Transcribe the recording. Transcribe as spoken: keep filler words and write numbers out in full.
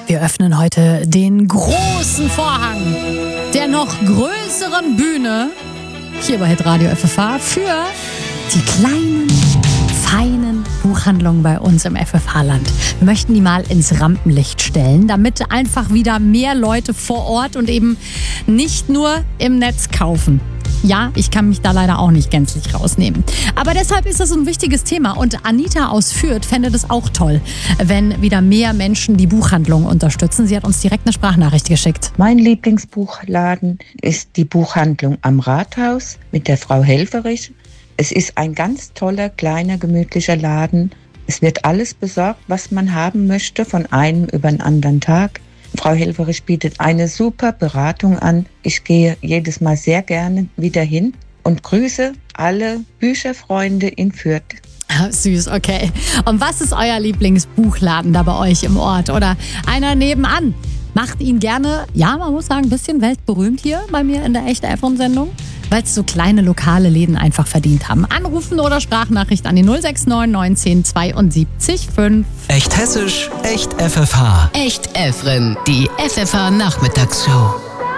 Wir öffnen heute den großen Vorhang der noch größeren Bühne hier bei Hitradio F F H für die kleinen, feinen Buchhandlungen bei uns im F F H-Land. Wir möchten die mal ins Rampenlicht stellen, damit einfach wieder mehr Leute vor Ort und eben nicht nur im Netz kaufen. Ja, ich kann mich da leider auch nicht gänzlich rausnehmen. Aber deshalb ist das ein wichtiges Thema. Und Anita aus Fürth fände das auch toll, wenn wieder mehr Menschen die Buchhandlung unterstützen. Sie hat uns direkt eine Sprachnachricht geschickt. Mein Lieblingsbuchladen ist die Buchhandlung am Rathaus mit der Frau Helferich. Es ist ein ganz toller, kleiner, gemütlicher Laden. Es wird alles besorgt, was man haben möchte, von einem über den anderen Tag. Frau Helferich bietet eine super Beratung an. Ich gehe jedes Mal sehr gerne wieder hin und grüße alle Bücherfreunde in Fürth. Ah, süß, okay. Und was ist euer Lieblingsbuchladen da bei euch im Ort? Oder einer nebenan? Macht ihn gerne, ja, man muss sagen, ein bisschen weltberühmt hier bei mir in der Echt-F M-Sendung, weil es so kleine lokale Läden einfach verdient haben. Anrufen oder Sprachnachricht an die null sechs neun neunzehn zweiundsiebzig fünf. Echt hessisch, echt F F H. Echt Efren, die F F H Nachmittagsshow.